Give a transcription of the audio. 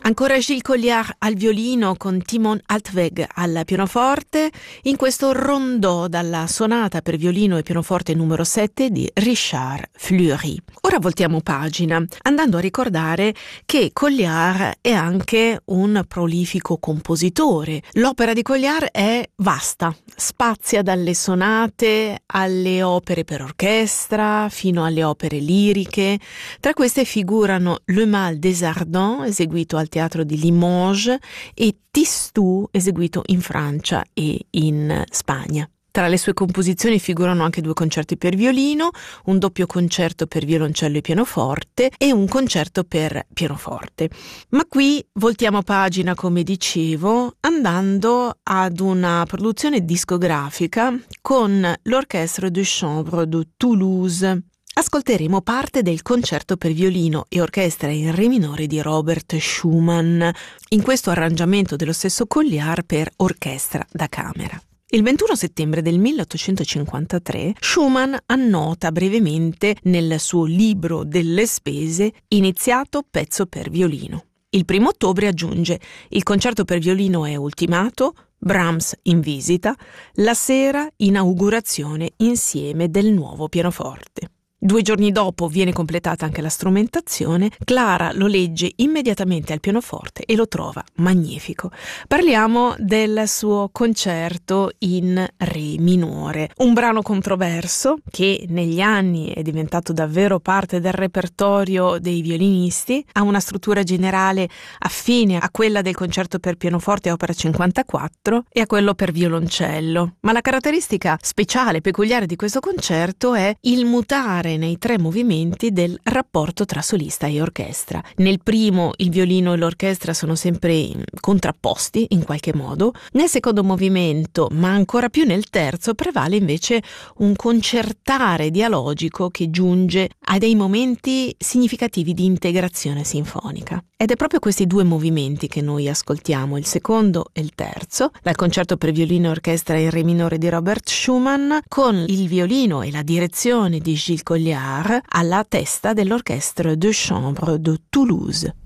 Ancora Gilles Colliard al violino con Timon Altweg al pianoforte in questo rondò dalla sonata per violino e pianoforte numero 7 di Richard Fleury. Ora voltiamo pagina andando a ricordare che Colliard è anche un prolifico compositore. L'opera di Colliard è vasta, spazia dalle sonate alle opere per orchestra fino alle opere liriche. Tra queste figurano Le Mal des Ardents, eseguito al Teatro di Limoges, e Tistou, eseguito in Francia e in Spagna. Tra le sue composizioni figurano anche 2 concerti per violino, un doppio concerto per violoncello e pianoforte e un concerto per pianoforte. Ma qui voltiamo pagina, come dicevo, andando ad una produzione discografica con l'Orchestre de Chambre de Toulouse. Ascolteremo parte del concerto per violino e orchestra in re minore di Robert Schumann, in questo arrangiamento dello stesso Colliard per orchestra da camera. Il 21 settembre del 1853 Schumann annota brevemente nel suo libro delle spese iniziato pezzo per violino. Il 1 ottobre aggiunge: il concerto per violino è ultimato, Brahms in visita, la sera inaugurazione insieme del nuovo pianoforte. 2 giorni dopo viene completata anche la strumentazione. Clara lo legge immediatamente al pianoforte e lo trova magnifico. Parliamo del suo concerto in re minore, un brano controverso che negli anni è diventato davvero parte del repertorio dei violinisti. Ha una struttura generale affine a quella del concerto per pianoforte opera 54 e a quello per violoncello, ma la caratteristica speciale, peculiare di questo concerto è il mutare nei 3 movimenti del rapporto tra solista e orchestra. Nel primo il violino e l'orchestra sono sempre contrapposti in qualche modo, nel secondo movimento, ma ancora più nel terzo, prevale invece un concertare dialogico che giunge a dei momenti significativi di integrazione sinfonica. Ed è proprio questi 2 movimenti che noi ascoltiamo, il secondo e il terzo, dal concerto per violino e orchestra in re minore di Robert Schumann, con il violino e la direzione di Gilles Colliard alla testa dell'Orchestre de Chambre de Toulouse.